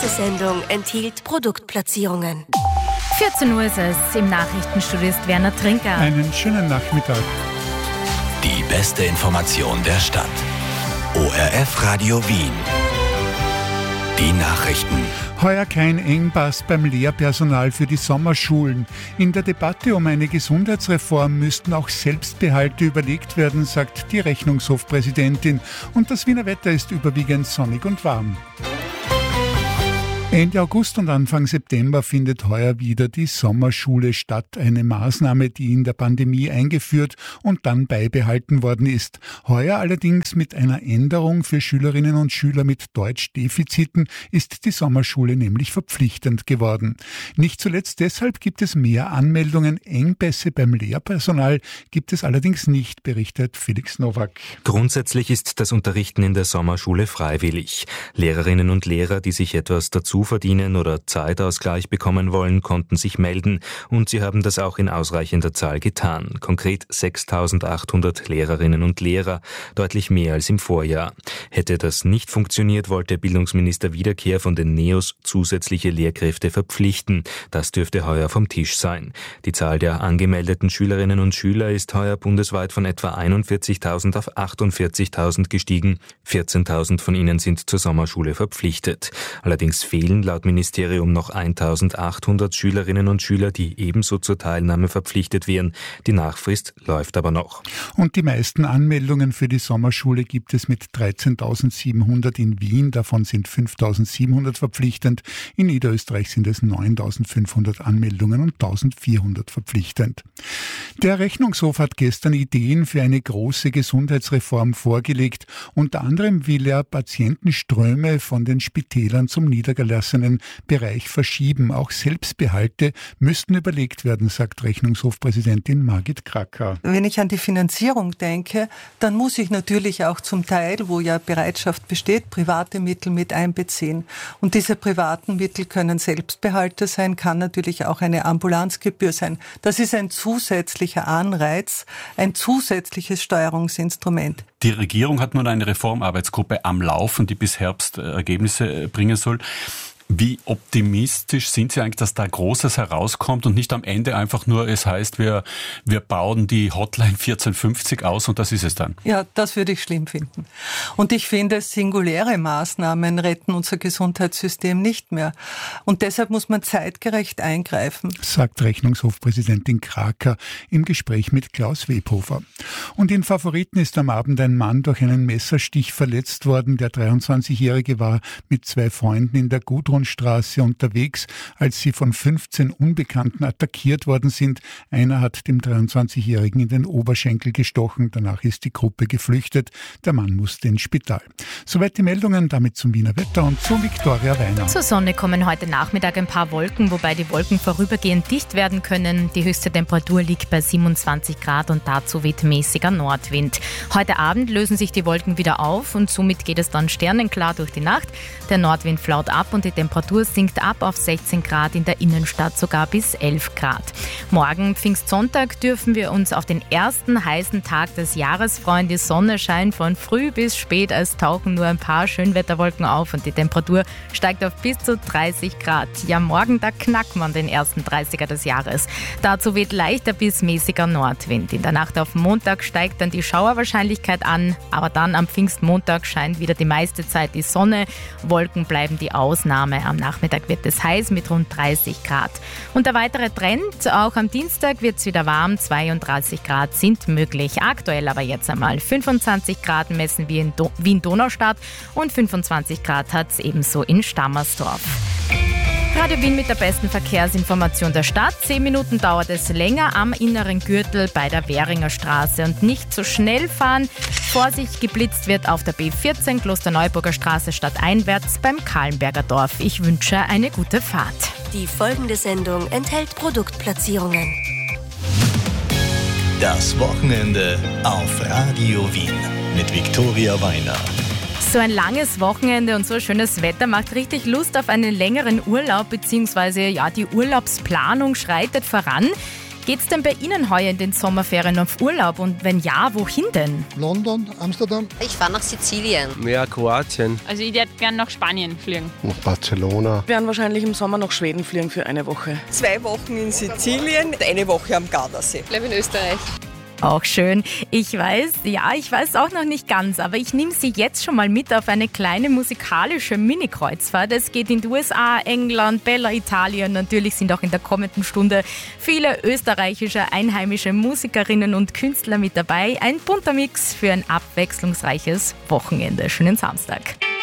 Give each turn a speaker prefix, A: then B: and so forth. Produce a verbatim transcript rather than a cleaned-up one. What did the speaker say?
A: Diese Sendung enthielt Produktplatzierungen.
B: vierzehn Uhr ist es. Im Nachrichtenstudio ist Werner Trinker.
C: Einen schönen Nachmittag.
D: Die beste Information der Stadt. O R F Radio Wien. Die Nachrichten.
C: Heuer kein Engpass beim Lehrpersonal für die Sommerschulen. In der Debatte um eine Gesundheitsreform müssten auch Selbstbehalte überlegt werden, sagt die Rechnungshofpräsidentin. Und das Wiener Wetter ist überwiegend sonnig und warm. Ende August und Anfang September findet heuer wieder die Sommerschule statt. Eine Maßnahme, die in der Pandemie eingeführt und dann beibehalten worden ist. Heuer allerdings mit einer Änderung für Schülerinnen und Schüler mit Deutschdefiziten ist die Sommerschule nämlich verpflichtend geworden. Nicht zuletzt deshalb gibt es mehr Anmeldungen. Engpässe beim Lehrpersonal gibt es allerdings nicht, berichtet Felix Nowak.
E: Grundsätzlich ist das Unterrichten in der Sommerschule freiwillig. Lehrerinnen und Lehrer, die sich etwas dazu verdienen oder Zeitausgleich bekommen wollen, konnten sich melden und sie haben das auch in ausreichender Zahl getan. Konkret sechstausendachthundert Lehrerinnen und Lehrer, deutlich mehr als im Vorjahr. Hätte das nicht funktioniert, wollte Bildungsminister Wiederkehr von den Neos zusätzliche Lehrkräfte verpflichten. Das dürfte heuer vom Tisch sein. Die Zahl der angemeldeten Schülerinnen und Schüler ist heuer bundesweit von etwa einundvierzigtausend auf achtundvierzigtausend gestiegen. vierzehntausend von ihnen sind zur Sommerschule verpflichtet. Allerdings fehlen laut Ministerium noch eintausendachthundert Schülerinnen und Schüler, die ebenso zur Teilnahme verpflichtet wären. Die Nachfrist läuft aber noch.
C: Und die meisten Anmeldungen für die Sommerschule gibt es mit dreizehntausendsiebenhundert in Wien. Davon sind fünftausendsiebenhundert verpflichtend. In Niederösterreich sind es neuntausendfünfhundert Anmeldungen und eintausendvierhundert verpflichtend. Der Rechnungshof hat gestern Ideen für eine große Gesundheitsreform vorgelegt. Unter anderem will er Patientenströme von den Spitälern zum niedergelassenen Bereich verschieben. Auch Selbstbehalte müssten überlegt werden, sagt Rechnungshofpräsidentin Margit Kracker.
F: Wenn ich an die Finanzierung denke, dann muss ich natürlich auch zum Teil, wo ja Bereitschaft besteht, private Mittel mit einbeziehen. Und diese privaten Mittel können Selbstbehalte sein, kann natürlich auch eine Ambulanzgebühr sein. Das ist ein zusätzlicher Anreiz, ein zusätzliches Steuerungsinstrument.
G: Die Regierung hat nun eine Reformarbeitsgruppe am Laufen, die bis Herbst Ergebnisse bringen soll. Wie optimistisch sind Sie eigentlich, dass da Großes herauskommt und nicht am Ende einfach nur, es heißt, wir, wir bauen die Hotline vierzehn fünfzig aus und das ist es dann?
F: Ja, das würde ich schlimm finden. Und ich finde, singuläre Maßnahmen retten unser Gesundheitssystem nicht mehr. Und deshalb muss man zeitgerecht eingreifen,
C: sagt Rechnungshofpräsidentin Kracker im Gespräch mit Klaus Webhofer. Und in Favoriten ist am Abend ein Mann durch einen Messerstich verletzt worden. Der dreiundzwanzigjährige war mit zwei Freunden in der Gudrun Straße unterwegs, als sie von fünfzehn Unbekannten attackiert worden sind. Einer hat dem dreiundzwanzigjährigen in den Oberschenkel gestochen. Danach ist die Gruppe geflüchtet. Der Mann musste ins Spital. Soweit die Meldungen, damit zum Wiener Wetter und zu Viktoria Weiner.
B: Zur Sonne kommen heute Nachmittag ein paar Wolken, wobei die Wolken vorübergehend dicht werden können. Die höchste Temperatur liegt bei siebenundzwanzig Grad und dazu weht mäßiger Nordwind. Heute Abend lösen sich die Wolken wieder auf und somit geht es dann sternenklar durch die Nacht. Der Nordwind flaut ab und die Temperatur sinkt ab auf sechzehn Grad, in der Innenstadt sogar bis elf Grad. Morgen, Pfingstsonntag, dürfen wir uns auf den ersten heißen Tag des Jahres freuen. Die Sonne scheint von früh bis spät, es tauchen nur ein paar Schönwetterwolken auf und die Temperatur steigt auf bis zu dreißig Grad. Ja, morgen, da knackt man den ersten dreißiger des Jahres. Dazu weht leichter bis mäßiger Nordwind. In der Nacht auf Montag steigt dann die Schauerwahrscheinlichkeit an, aber dann am Pfingstmontag scheint wieder die meiste Zeit die Sonne. Wolken bleiben die Ausnahme. Am Nachmittag wird es heiß mit rund dreißig Grad. Und der weitere Trend, auch am Dienstag wird es wieder warm, zweiunddreißig Grad sind möglich. Aktuell aber jetzt einmal fünfundzwanzig Grad messen wir in Do- Wien-Donaustadt und fünfundzwanzig Grad hat es ebenso in Stammersdorf. Radio Wien mit der besten Verkehrsinformation der Stadt. Zehn Minuten dauert es länger am inneren Gürtel bei der Währinger Straße. Und nicht zu schnell fahren. Vorsicht, geblitzt wird auf der B vierzehn Klosterneuburger Straße stadteinwärts beim Kahlenberger Dorf. Ich wünsche eine gute Fahrt.
A: Die folgende Sendung enthält Produktplatzierungen.
D: Das Wochenende auf Radio Wien mit Viktoria Weiner.
B: So ein langes Wochenende und so schönes Wetter macht richtig Lust auf einen längeren Urlaub, beziehungsweise ja, die Urlaubsplanung schreitet voran. Geht's denn bei Ihnen heuer in den Sommerferien auf Urlaub und wenn ja, wohin denn?
H: London, Amsterdam.
I: Ich fahre nach Sizilien.
J: Ja, Kroatien.
K: Also ich werde gerne nach Spanien fliegen.
H: Nach Barcelona.
L: Wir werden wahrscheinlich im Sommer nach Schweden fliegen für eine Woche.
M: Zwei Wochen in Sizilien, eine Woche am Gardasee.
I: Ich bleibe in Österreich.
B: Auch schön. Ich weiß, ja, ich weiß auch noch nicht ganz, aber ich nehme Sie jetzt schon mal mit auf eine kleine musikalische Mini-Kreuzfahrt. Es geht in die U S A, England, Bella, Italien. Natürlich sind auch in der kommenden Stunde viele österreichische, einheimische Musikerinnen und Künstler mit dabei. Ein bunter Mix für ein abwechslungsreiches Wochenende. Schönen Samstag.